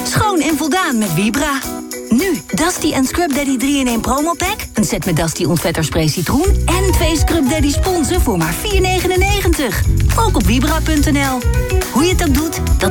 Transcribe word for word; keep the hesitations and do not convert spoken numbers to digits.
Schoon en voldaan met Vibra. Nu, Dusty en Scrub Daddy drie in één promo pack. Een set met Dusty ontvetterspray citroen. En twee Scrub Daddy sponsen voor maar vier negenennegentig. Ook op vibra punt n l. Hoe je het ook doet, dat